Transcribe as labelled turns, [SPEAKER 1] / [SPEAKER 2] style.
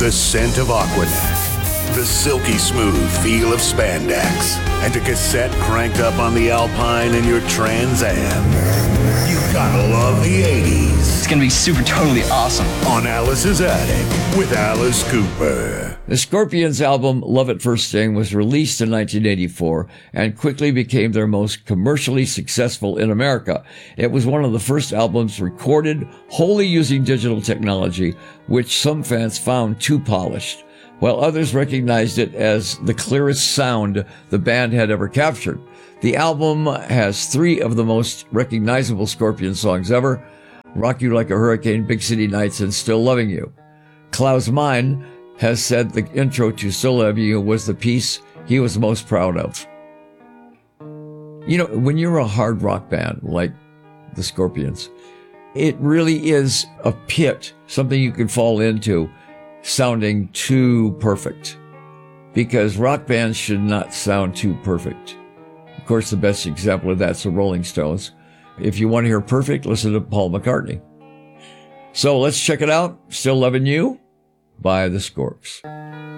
[SPEAKER 1] The scent of Aquanet, the silky smooth feel of spandex, and a cassette cranked up on the Alpine in your Trans Am. You gotta love the 80s.
[SPEAKER 2] It's gonna be super totally awesome.
[SPEAKER 1] On Alice's Attic with Alice Cooper.
[SPEAKER 3] The Scorpions album Love at First Sting was released in 1984 and quickly became their most commercially successful in America. It was one of the first albums recorded wholly using digital technology, which some fans found too polished, while others recognized it as the clearest sound the band had ever captured. The album has three of the most recognizable Scorpion songs ever: Rock You Like a Hurricane, Big City Nights, and Still Loving You. Klaus Meine has said the intro to Still Loving You was the piece he was most proud of. You know, when you're a hard rock band like the Scorpions, it really is a pit, something you can fall into, sounding too perfect. Because rock bands should not sound too perfect. Of course, the best example of that's the Rolling Stones. If you want to hear perfect, listen to Paul McCartney. So let's check it out. Still Loving You by the Scorps.